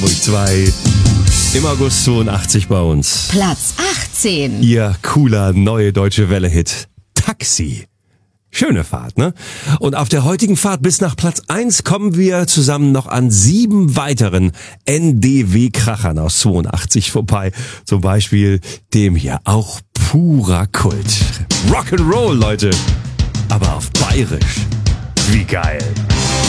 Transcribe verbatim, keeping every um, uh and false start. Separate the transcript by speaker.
Speaker 1: zwei. Im August zweiundachtzig bei uns.
Speaker 2: Platz achtzehn.
Speaker 1: Ihr cooler neue deutsche Welle-Hit. Taxi. Schöne Fahrt, ne? Und auf der heutigen Fahrt bis nach Platz eins kommen wir zusammen noch an sieben weiteren N D W-Krachern aus zweiundachtzig vorbei. Zum Beispiel dem hier, auch purer Kult. Rock'n'Roll, Leute. Aber auf Bayerisch. Wie geil.